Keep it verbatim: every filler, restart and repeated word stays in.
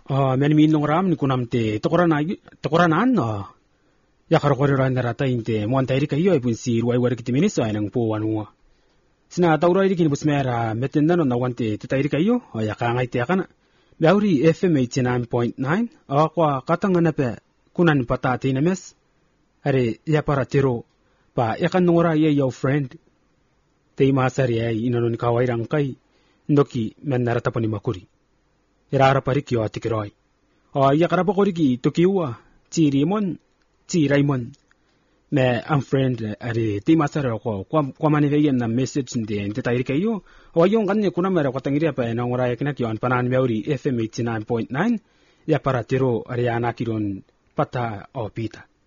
Ah, men min nong ram ni kunam te tokoran ay tokoran an no. Ya karokori ran narata inte mo antay kayo ay punsi ruay wari kiti minis ay nang po anu. Sina tawra iri kini busmera metenda no nawante tutay kayo ay akangay te akana. Bauri F M eighty-nine point nine akwa katangana pe kunan patati na mes. Are ya para tiro pa yakan nungora ye your friend. Te masari ay inanon kaway rangkay ndoki men narata pa ni makuri. Irara parikyo atikiroy. O yakarapa koriki tokiwa ti Raymond ti Raymond me am friend are ti masara ko kwa manivegen na message nde nte tairi kayo o yung kanya kuna mera ko tangiria pa na ngora yakina kyon panan meuri F M eighty-nine point nine ya para tiro are yana kiron pata o pita.